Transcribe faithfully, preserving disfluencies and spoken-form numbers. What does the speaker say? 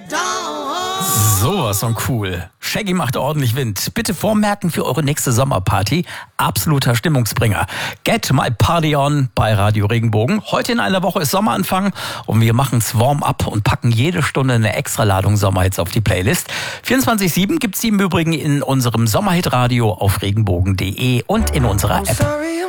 Sowas von cool. Shaggy macht ordentlich Wind. Bitte vormerken für eure nächste Sommerparty. Absoluter Stimmungsbringer. Get my party on bei Radio Regenbogen. Heute in einer Woche ist Sommeranfang und wir machen's Warm-up und packen jede Stunde eine Extraladung Sommerhits auf die Playlist. vierundzwanzig sieben gibt's die im Übrigen in unserem Sommerhit-Radio auf regenbogen punkt de und in unserer App.